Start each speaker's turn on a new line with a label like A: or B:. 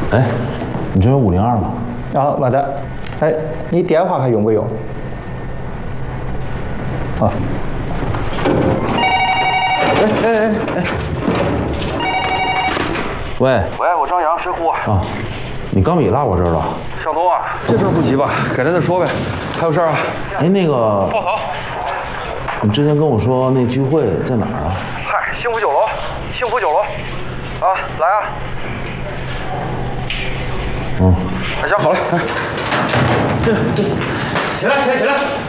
A: 哎，你这有502吗？
B: 啊，没得。哎，你电话还用不用？啊。哎！
A: 喂，
C: 我张扬，谁呼啊？
A: 啊，你钢笔落我这儿了。
C: 向东啊，这事儿不急吧？改天再说呗。还有事儿啊？
A: 哎，那个，
C: 报头。
A: 你之前跟我说那聚会在哪儿啊？
C: 嗨，幸福酒楼，幸福酒楼。啊，来啊！
A: 嗯。
C: 行，好嘞，哎，起来！